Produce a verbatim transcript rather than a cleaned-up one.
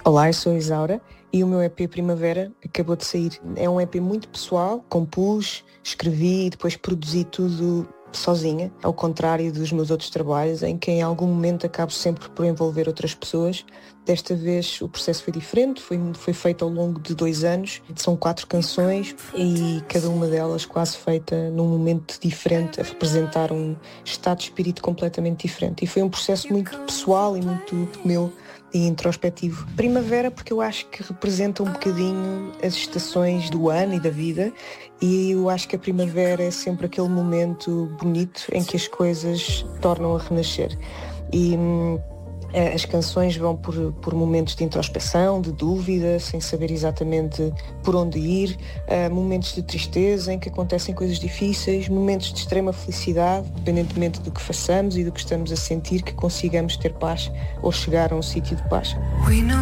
Olá, eu sou a Isaura e o meu E P Primavera acabou de sair. É um E P muito pessoal, compus, escrevi e depois produzi tudo sozinha, ao contrário dos meus outros trabalhos, em que em algum momento acabo sempre por envolver outras pessoas. Desta vez o processo foi diferente, foi, foi feito ao longo de dois anos. São quatro canções e cada uma delas quase feita num momento diferente, a representar um estado de espírito completamente diferente. E foi um processo muito pessoal e muito meu e introspectivo. Primavera porque eu acho que representa um bocadinho as estações do ano e da vida, e eu acho que a primavera é sempre aquele momento bonito em que as coisas tornam a renascer. E hum, as canções vão por, por momentos de introspeção, de dúvida, sem saber exatamente por onde ir, uh, momentos de tristeza em que acontecem coisas difíceis, momentos de extrema felicidade, independentemente do que façamos e do que estamos a sentir, que consigamos ter paz ou chegar a um sítio de paz. We know